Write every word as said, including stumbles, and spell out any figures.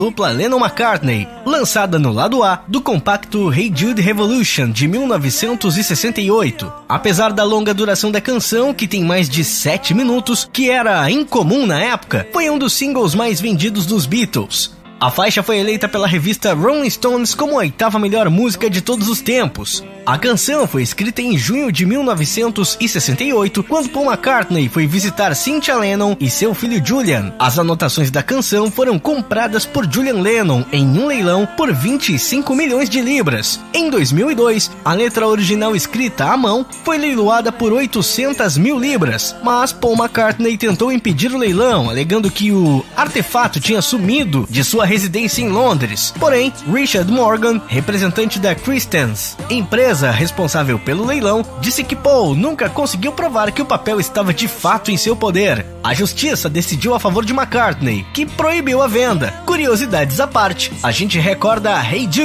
dupla Lennon-McCartney, lançada no lado A do compacto Hey Jude Revolution de mil novecentos e sessenta e oito. Apesar da longa duração da canção, que tem mais de sete minutos, que era incomum na época, foi um dos singles mais vendidos dos Beatles. A faixa foi eleita pela revista Rolling Stones como a oitava melhor música de todos os tempos. A canção foi escrita em junho de mil novecentos e sessenta e oito, quando Paul McCartney foi visitar Cynthia Lennon e seu filho Julian. As anotações da canção foram compradas por Julian Lennon em um leilão por vinte e cinco milhões de libras. Em dois mil e dois, a letra original escrita à mão foi leiloada por oitocentas mil libras, mas Paul McCartney tentou impedir o leilão, alegando que o artefato tinha sumido de sua residência em Londres. Porém, Richard Morgan, representante da Christie's, empresa responsável pelo leilão, disse que Paul nunca conseguiu provar que o papel estava de fato em seu poder. A justiça decidiu a favor de McCartney, que proibiu a venda. Curiosidades à parte, a gente recorda a Hey Jude,